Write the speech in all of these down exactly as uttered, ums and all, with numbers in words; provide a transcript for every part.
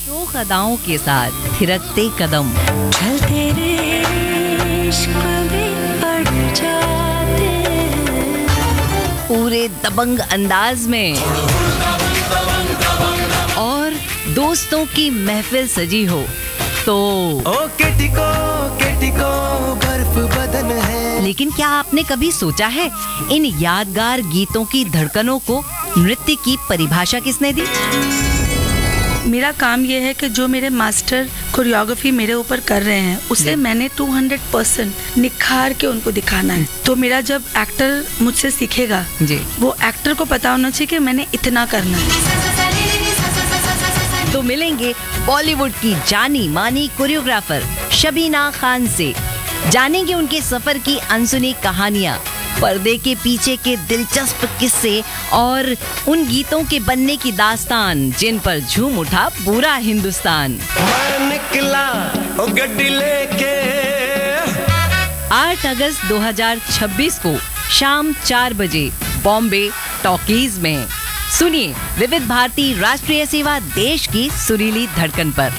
शोख अदाओं के साथ थिरकते कदम, चलते रे इश्क में पड़ जाते, पूरे दबंग अंदाज में, और दोस्तों की महफिल सजी हो तो ओ केटिको केटिको बर्फ बदन है। लेकिन क्या आपने कभी सोचा है इन यादगार गीतों की धड़कनों को नृत्य की परिभाषा किसने दी? मेरा काम ये है कि जो मेरे मास्टर कोरियोग्राफी मेरे ऊपर कर रहे हैं उसे मैंने दो सौ परसेंट निखार के उनको दिखाना है। तो मेरा जब एक्टर मुझसे सीखेगा जी, वो एक्टर को पता होना चाहिए कि मैंने इतना करना है। तो मिलेंगे बॉलीवुड की जानी मानी कोरियोग्राफर शबीना खान से, जानेंगे उनके सफर की अनसुनी कहानियां, पर्दे के पीछे के दिलचस्प किस्से और उन गीतों के बनने की दास्तान जिन पर झूम उठा पूरा हिंदुस्तान। मैं निकला ओ गड्डी लेके। आठ अगस्त दो हज़ार छब्बीस को शाम चार बजे बॉम्बे टॉकीज में सुनिए विविध भारती राष्ट्रीय सेवा देश की सुरीली धड़कन पर।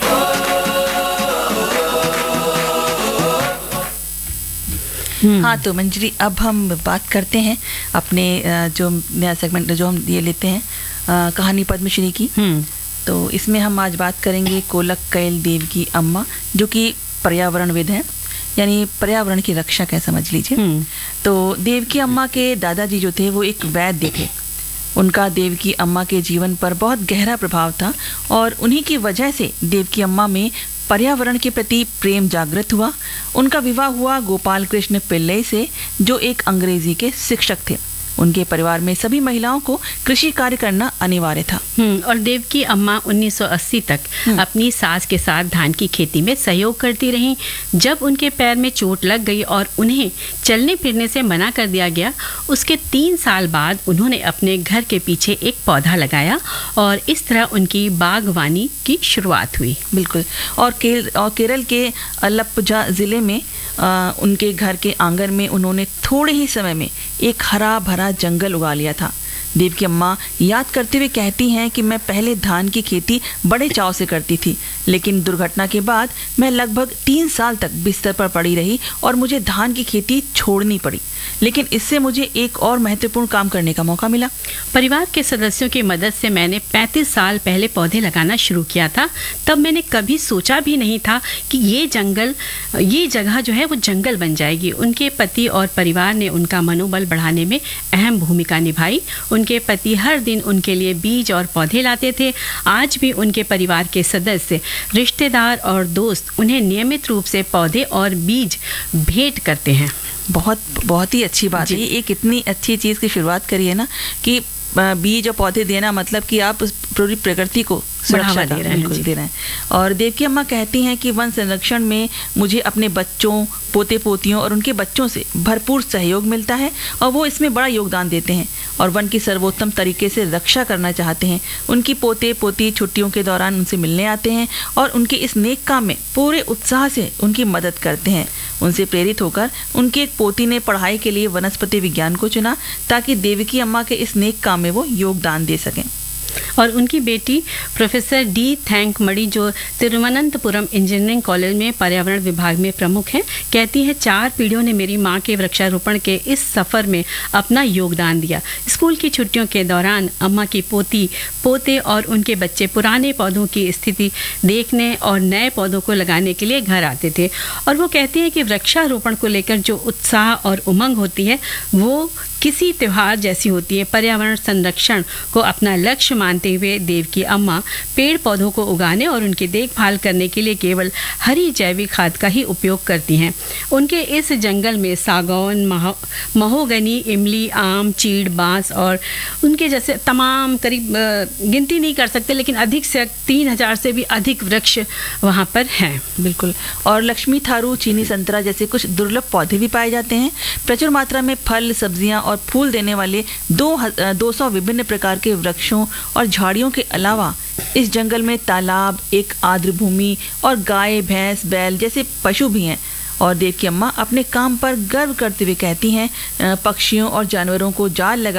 हाँ, तो मंजरी अब हम बात करते हैं अपने जो नया सेगमेंट जो हम ये लेते हैं कहानी पद्मश्री की। तो इसमें हम आज बात करेंगे कोलक कैल देव की अम्मा, जो कि पर्यावरणविद हैं, यानी पर्यावरण की रक्षा कह समझ लीजिए। तो देव की अम्मा के दादाजी जो थे वो एक वैद्य थे। उनका देव की अम्मा के जीवन पर बहुत गहरा प्रभाव था और उन्हीं की वजह से देव की अम्मा में पर्यावरण के प्रति प्रेम जागृत हुआ। उनका विवाह हुआ गोपाल कृष्ण पिल्लई से, जो एक अंग्रेजी के शिक्षक थे। उनके परिवार में सभी महिलाओं को कृषि कार्य करना अनिवार्य था। और देव की अम्मा उन्नीस सौ अस्सी तक अपनी सास के साथ धान की खेती में सहयोग करती रहीं। जब उनके पैर में चोट लग गई और उन्हें चलने फिरने से मना कर दिया गया, उसके तीन साल बाद उन्होंने अपने घर के पीछे एक पौधा लगाया और इस तरह उनकी बागवानी की शुरुआत हुई। बिल्कुल। और केरल और केरल के अलप्पुझा जिले में आ, उनके घर के आंगन में उन्होंने थोड़े ही समय में एक हरा भरा जंगल उगा लिया था। देव की अम्मा याद करते हुए कहती हैं कि मैं पहले धान की खेती बड़े चाव से करती थी, लेकिन दुर्घटना के बाद मैं लगभग तीन साल तक बिस्तर पर पड़ी रही और मुझे धान की खेती छोड़नी पड़ी। लेकिन इससे मुझे एक और महत्वपूर्ण काम करने का मौका मिला। परिवार के सदस्यों की मदद से मैंने पैंतीस साल पहले पौधे लगाना शुरू किया था। तब मैंने कभी सोचा भी नहीं था कि ये जंगल ये जगह जो है वो जंगल बन जाएगी। उनके पति और परिवार ने उनका मनोबल बढ़ाने में अहम भूमिका निभाई। उनके पति हर दिन उनके लिए बीज और पौधे लाते थे। आज भी उनके परिवार के सदस्य, रिश्तेदार और दोस्त उन्हें नियमित रूप से पौधे और बीज भेंट करते हैं। बहुत बहुत ही अच्छी बात है। एक इतनी अच्छी चीज़ की शुरुआत करी है ना कि बीज और पौधे देना, मतलब कि आप पूरी प्रकृति को बढ़ावा दे रहे हैं दे रहे हैं। और देव की अम्मा कहती हैं कि वन संरक्षण में मुझे अपने बच्चों, पोते पोतियों और उनके बच्चों से भरपूर सहयोग मिलता है और वो इसमें बड़ा योगदान देते हैं और वन की सर्वोत्तम तरीके से रक्षा करना चाहते हैं। उनकी पोते पोती छुट्टियों के दौरान उनसे मिलने आते हैं और उनके इस नेक काम में पूरे उत्साह से उनकी मदद करते हैं। उनसे प्रेरित होकर उनकी एक पोती ने पढ़ाई के लिए वनस्पति विज्ञान को चुना ताकि देवकी अम्मा के इस नेक काम में वो योगदान दे सकें। और उनकी बेटी प्रोफेसर डी थैंक मणि, जो तिरुवनंतपुरम इंजीनियरिंग कॉलेज में पर्यावरण विभाग में प्रमुख हैं, कहती हैं चार पीढ़ियों ने मेरी मां के वृक्षारोपण के इस सफ़र में अपना योगदान दिया। स्कूल की छुट्टियों के दौरान अम्मा की पोती पोते और उनके बच्चे पुराने पौधों की स्थिति देखने और नए पौधों को लगाने के लिए घर आते थे। और वो कहती हैं कि वृक्षारोपण को लेकर जो उत्साह और उमंग होती है वो किसी त्योहार जैसी होती है। पर्यावरण संरक्षण को अपना लक्ष्य मानते हुए देव की अम्मा पेड़ पौधों को उगाने और उनकी देखभाल करने के लिए केवल हरी जैविक खाद का ही उपयोग करती हैं। उनके इस जंगल में सागौन, महोगनी, इमली, आम, चीड़, बांस और उनके जैसे तमाम करीब गिनती नहीं कर सकते, लेकिन अधिक से तीन हजार से भी अधिक वृक्ष वहाँ पर हैं। बिल्कुल। और लक्ष्मी थारू, चीनी संतरा जैसे कुछ दुर्लभ पौधे भी पाए जाते हैं। प्रचुर मात्रा में फल, सब्जियां और फूल देने वाले दो दो सौ विभिन्न प्रकार के वृक्षों और झाड़ियों के अलावा इस जंगल में तालाब, एक आर्द्र भूमि और गाय, भैंस, बैल जैसे पशु भी हैं। और देव की अम्मा अपने काम पर गर्व करते हुए कहती हैं, पक्षियों और जानवरों को जाल लगा